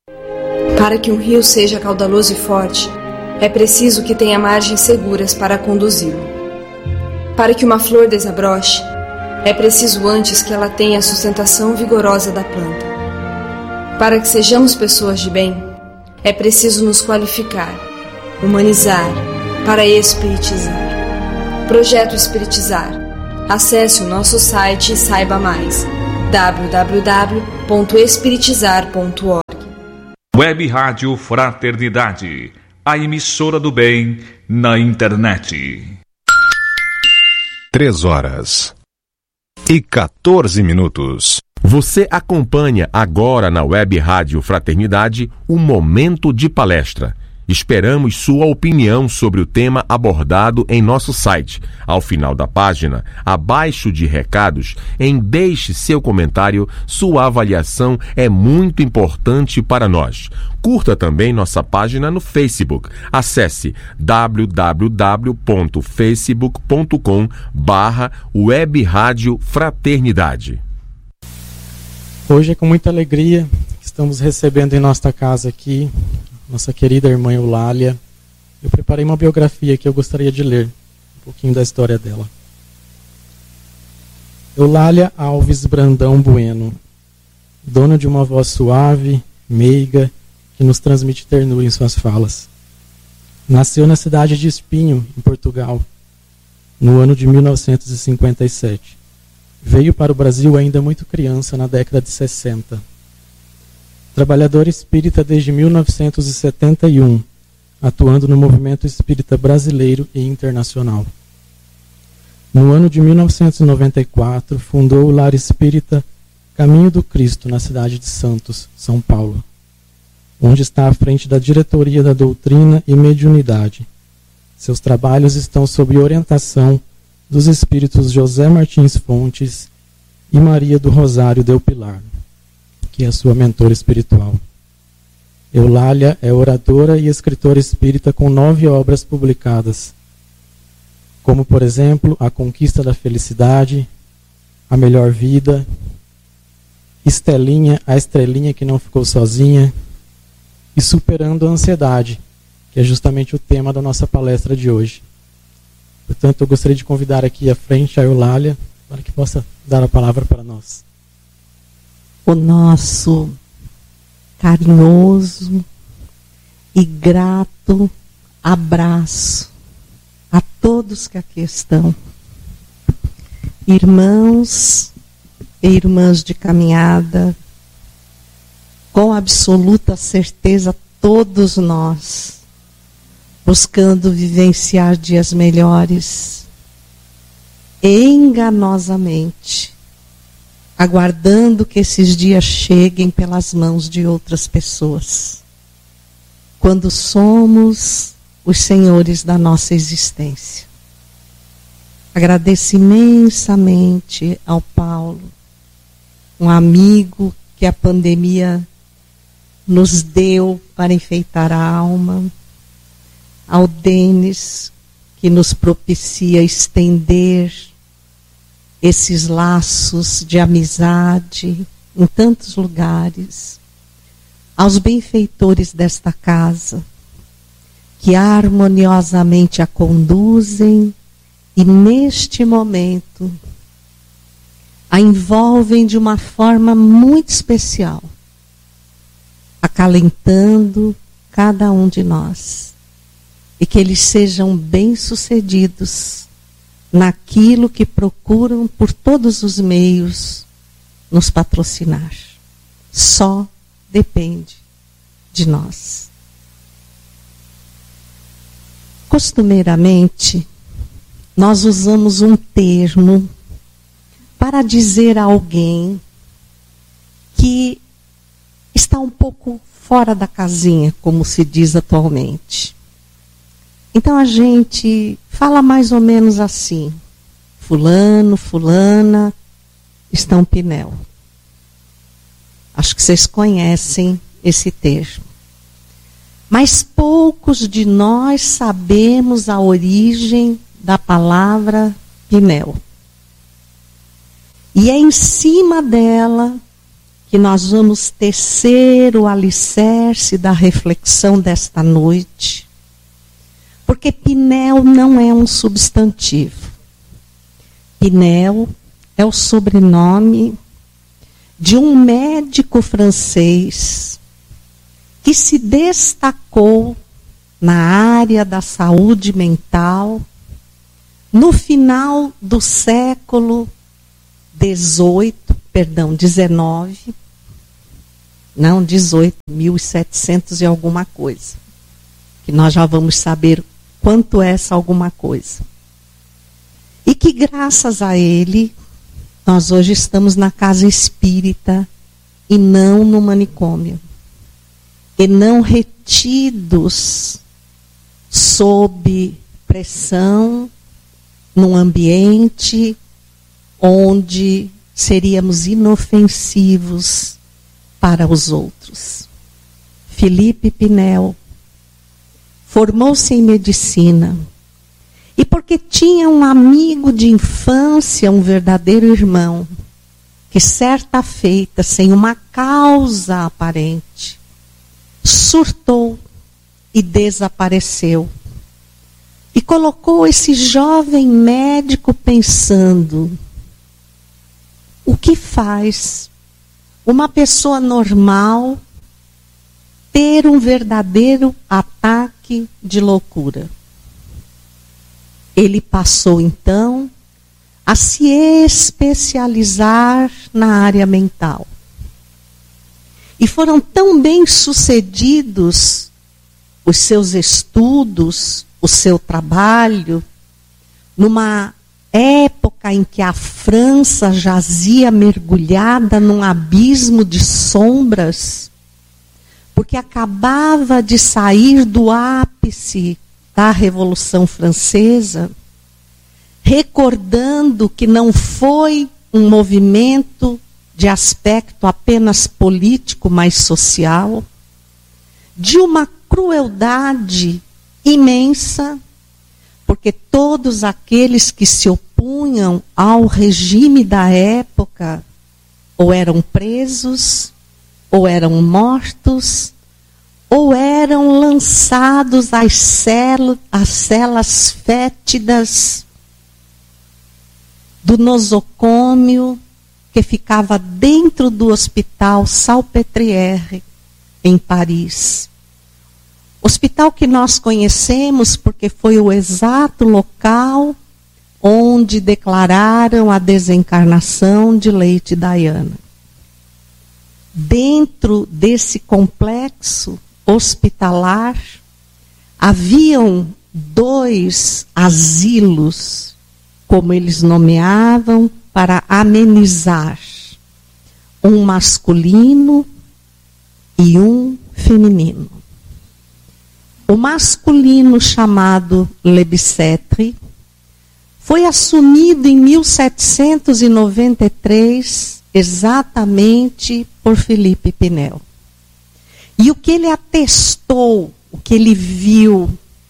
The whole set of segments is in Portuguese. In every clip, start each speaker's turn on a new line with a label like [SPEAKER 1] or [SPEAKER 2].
[SPEAKER 1] Para que um rio seja caudaloso e forte, é preciso que tenha margens seguras para conduzi-lo. Para que uma flor desabroche, é preciso antes que ela tenha a sustentação vigorosa da planta. Para que sejamos pessoas de bem, é preciso nos qualificar, humanizar, para espiritizar. Projeto Espiritizar. Acesse o nosso site e saiba mais. www.espiritizar.org.
[SPEAKER 2] Web Rádio Fraternidade, a emissora do bem na internet.
[SPEAKER 3] 3h14. Você acompanha agora na Web Rádio Fraternidade um momento de palestra. Esperamos sua opinião sobre o tema abordado em nosso site. Ao final da página, abaixo de recados, deixe seu comentário. Sua avaliação é muito importante para nós. Curta também nossa página no Facebook. Acesse www.facebook.com/Web Rádio Fraternidade.
[SPEAKER 4] Hoje é com muita alegria que estamos recebendo em nossa casa aqui nossa querida irmã Eulália. Eu preparei uma biografia que eu gostaria de ler um pouquinho da história dela. Eulália Alves Brandão Bueno, dona de uma voz suave, meiga, que nos transmite ternura em suas falas. Nasceu na cidade de Espinho, em Portugal, no ano de 1957. Veio para o Brasil ainda muito criança, na década de 60. Trabalhadora espírita desde 1971, atuando no movimento espírita brasileiro e internacional. No ano de 1994, fundou o Lar Espírita Caminho do Cristo, na cidade de Santos, São Paulo, onde está à frente da diretoria da doutrina e mediunidade. Seus trabalhos estão sob orientação dos espíritos José Martins Fontes e Maria do Rosário Del Pilar, que é a sua mentora espiritual. Eulália é oradora e escritora espírita com 9 obras publicadas, como, por exemplo, A Conquista da Felicidade, A Melhor Vida, Estelinha, a Estrelinha que Não Ficou Sozinha, e Superando a Ansiedade, que é justamente o tema da nossa palestra de hoje. Portanto, eu gostaria de convidar aqui à frente a Eulália para que possa dar a palavra para nós.
[SPEAKER 5] O nosso carinhoso e grato abraço a todos que aqui estão, irmãos e irmãs de caminhada. Com absoluta certeza, todos nós buscando vivenciar dias melhores, enganosamente aguardando que esses dias cheguem pelas mãos de outras pessoas, quando somos os senhores da nossa existência. Agradeço imensamente ao Paulo, um amigo que a pandemia nos deu para enfeitar a alma, ao Denis, que nos propicia estender esses laços de amizade em tantos lugares, aos benfeitores desta casa, que harmoniosamente a conduzem e neste momento a envolvem de uma forma muito especial, acalentando cada um de nós, e que eles sejam bem-sucedidos naquilo que procuram por todos os meios nos patrocinar. Só depende de nós. Costumeiramente, nós usamos um termo para dizer a alguém que está um pouco fora da casinha, como se diz atualmente. Então a gente fala mais ou menos assim: fulano, fulana, estão pinel. Acho que vocês conhecem esse termo. Mas poucos de nós sabemos a origem da palavra pinel. E é em cima dela que nós vamos tecer o alicerce da reflexão desta noite, porque Pinel não é um substantivo. Pinel é o sobrenome de um médico francês que se destacou na área da saúde mental no final do século XIX, 1700 e alguma coisa, que nós já vamos saber quanto é essa alguma coisa. E que graças a ele, nós hoje estamos na casa espírita e não no manicômio. E não retidos sob pressão, num ambiente onde seríamos inofensivos para os outros. Felipe Pinel formou-se em medicina e porque tinha um amigo de infância, um verdadeiro irmão, que certa feita, sem uma causa aparente, surtou e desapareceu. E colocou esse jovem médico pensando: o que faz uma pessoa normal ter um verdadeiro ataque de loucura? Ele passou então a se especializar na área mental. E foram tão bem sucedidos os seus estudos, o seu trabalho, numa época em que a França jazia mergulhada num abismo de sombras, porque acabava de sair do ápice da Revolução Francesa, recordando que não foi um movimento de aspecto apenas político, mas social, de uma crueldade imensa, porque todos aqueles que se opunham ao regime da época ou eram presos, ou eram mortos, ou eram lançados às celas fétidas do nosocômio que ficava dentro do hospital Salpêtrière, em Paris. Hospital que nós conhecemos porque foi o exato local onde declararam a desencarnação de Lady Diana. Dentro desse complexo hospitalar, haviam 2 asilos, como eles nomeavam, para amenizar, um masculino e um feminino. O masculino, chamado Le Bicêtre, foi assumido em 1793, exatamente por Felipe Pinel. E o que ele atestou, o que ele viu,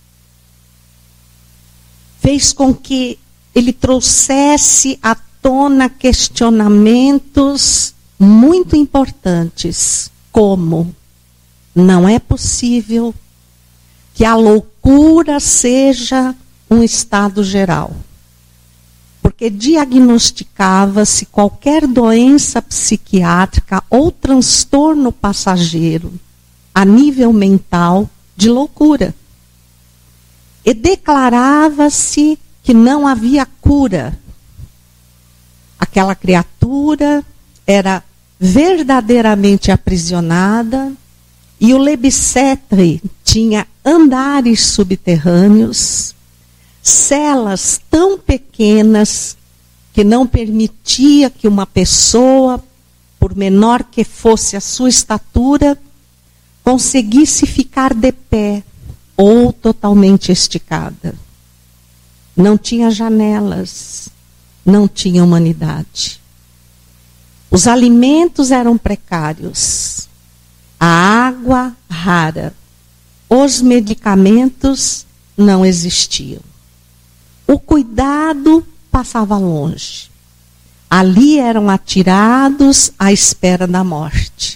[SPEAKER 5] fez com que ele trouxesse à tona questionamentos muito importantes, como: não é possível que a loucura seja um estado geral, porque diagnosticava-se qualquer doença psiquiátrica ou transtorno passageiro a nível mental de loucura. E declarava-se que não havia cura. Aquela criatura era verdadeiramente aprisionada e o Le Bicêtre tinha andares subterrâneos, celas tão pequenas que não permitia que uma pessoa, por menor que fosse a sua estatura, conseguisse ficar de pé ou totalmente esticada. Não tinha janelas, não tinha humanidade. Os alimentos eram precários, a água rara, os medicamentos não existiam. O cuidado passava longe. ali eram atirados à espera da morte.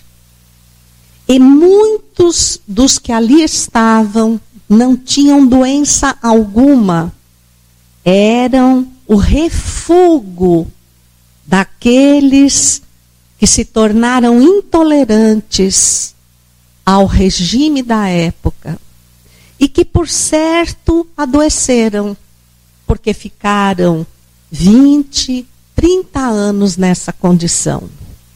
[SPEAKER 5] E muitos dos que ali estavam não tinham doença alguma. Eram o refúgio daqueles que se tornaram intolerantes ao regime da época e que, por certo, adoeceram, porque ficaram 20, 30 anos nessa condição.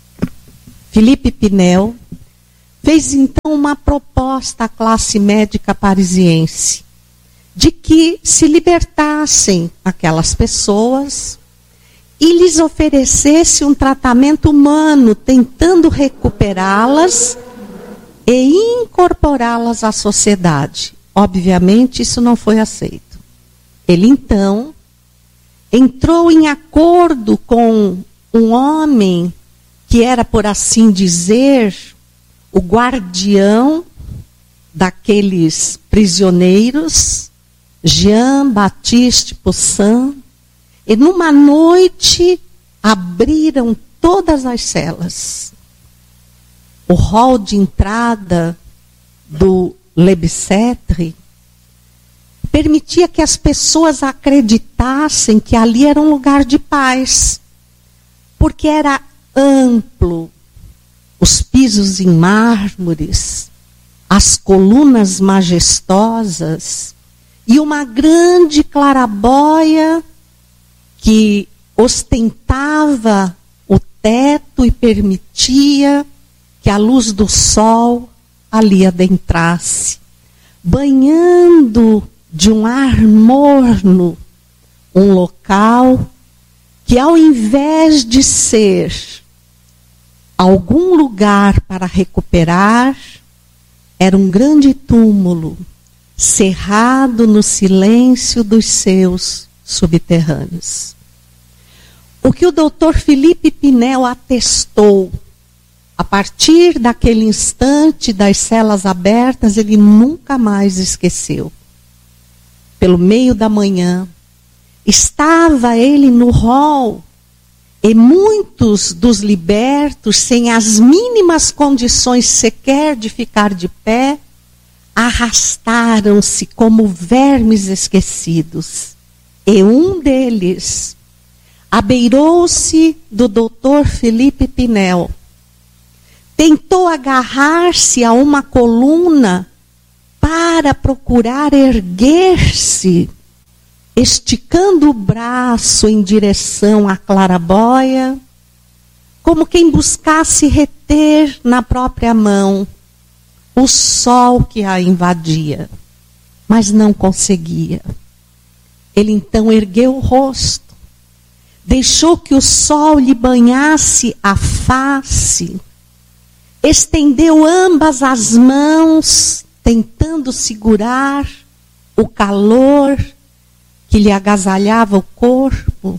[SPEAKER 5] Felipe Pinel fez então uma proposta à classe médica parisiense de que se libertassem aquelas pessoas e lhes oferecesse um tratamento humano, tentando recuperá-las e incorporá-las à sociedade. Obviamente, isso não foi aceito. Ele, então, entrou em acordo com um homem que era, por assim dizer, o guardião daqueles prisioneiros, Jean-Baptiste Poussin, e numa noite abriram todas as celas. O hall de entrada do Le Bicêtre permitia que as pessoas acreditassem que ali era um lugar de paz, porque era amplo, os pisos em mármores, as colunas majestosas e uma grande clarabóia que ostentava o teto e permitia que a luz do sol ali adentrasse, banhando de um ar morno um local que, ao invés de ser algum lugar para recuperar, era um grande túmulo, cerrado no silêncio dos seus subterrâneos. O que o doutor Felipe Pinel atestou, a partir daquele instante das celas abertas, ele nunca mais esqueceu. Pelo meio da manhã, estava ele no hall, e muitos dos libertos, sem as mínimas condições sequer de ficar de pé, arrastaram-se como vermes esquecidos. E um deles abeirou-se do doutor Felipe Pinel, tentou agarrar-se a uma coluna para procurar erguer-se, esticando o braço em direção à clarabóia, como quem buscasse reter na própria mão o sol que a invadia, mas não conseguia. Ele então ergueu o rosto, deixou que o sol lhe banhasse a face, estendeu ambas as mãos, tentando segurar o calor que lhe agasalhava o corpo,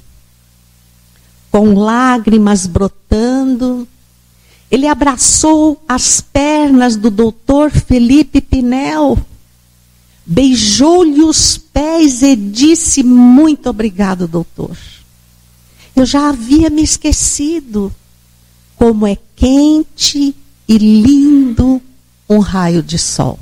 [SPEAKER 5] com lágrimas brotando. Ele abraçou as pernas do doutor Felipe Pinel, beijou-lhe os pés e disse: muito obrigado, doutor. Eu já havia me esquecido como é quente e lindo um raio de sol.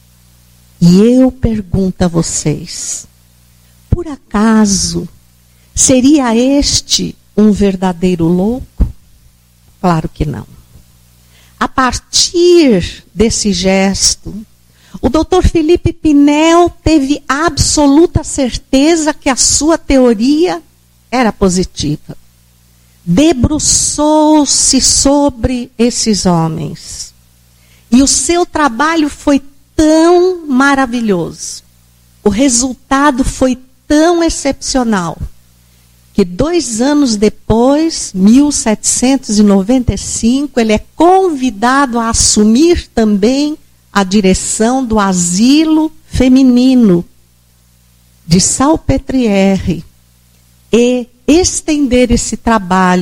[SPEAKER 5] E eu pergunto a vocês, por acaso seria este um verdadeiro louco? Claro que não. A partir desse gesto, o doutor Felipe Pinel teve absoluta certeza que a sua teoria era positiva. Debruçou-se sobre esses homens. E o seu trabalho foi tão maravilhoso. O resultado foi tão excepcional que 2 anos depois, 1795, ele é convidado a assumir também a direção do asilo feminino de Salpêtrière e estender esse trabalho